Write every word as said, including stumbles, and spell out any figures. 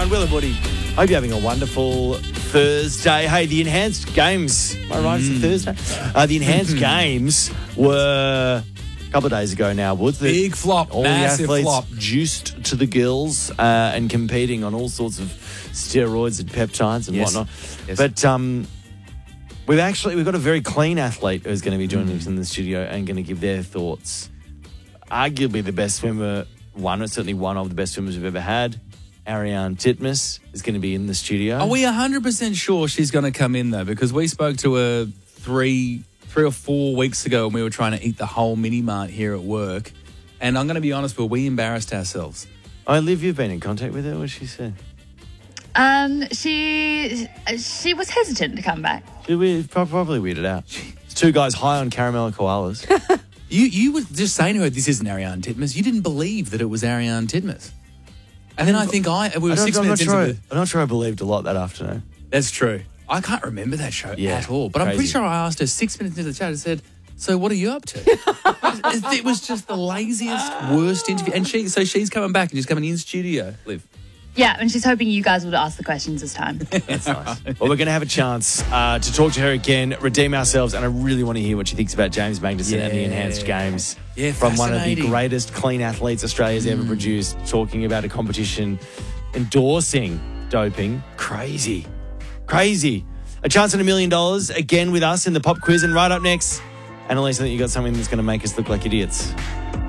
around Will and Woody. Hope you're having a wonderful Thursday. Hey, the Enhanced Games. Am I right? Mm. It's a Thursday? Uh, the Enhanced Games were a couple of days ago now, Woods. Big flop. All Massive the athletes flop. juiced to the gills uh, and competing on all sorts of steroids and peptides and Yes. whatnot. Yes. But um, we've actually we've got a very clean athlete who's going to be joining us in the studio and going to give their thoughts. Arguably the best swimmer, one or certainly one of the best swimmers we've ever had. Ariarne Titmus is going to be in the studio. Are we one hundred percent sure she's going to come in, though? Because we spoke to her three three or four weeks ago when we were trying to eat the whole mini-mart here at work. And I'm going to be honest, but we embarrassed ourselves. Oh, Liv, you've been in contact with her. What she said? Um, she she was hesitant to come back. She we probably weirded out. It's two guys high on caramel koalas. You you were just saying to her, this isn't Ariarne Titmus. You didn't believe that it was Ariarne Titmus. And then I think I we were I don't- six I'm, not minutes sure, into the... I'm not sure I believed a lot that afternoon. That's true. I can't remember that show Yeah, at all. But I'm pretty crazy. sure I asked her six minutes into the chat and said, so what are you up to? It was just the laziest, worst interview. And she, so she's coming back and she's coming in studio, Liv. Yeah, and she's hoping you guys would ask the questions this time. That's nice. Well, we're going to have a chance uh, to talk to her again, redeem ourselves, and I really want to hear what she thinks about James Magnuson and the Yeah. Enhanced Games. Yeah, from one of the fascinating. greatest clean athletes Australia's ever produced, talking about a competition endorsing doping. Crazy. Crazy. A chance at a million dollars again with us in the pop quiz. And right up next, Annalise, I think you got something that's going to make us look like idiots.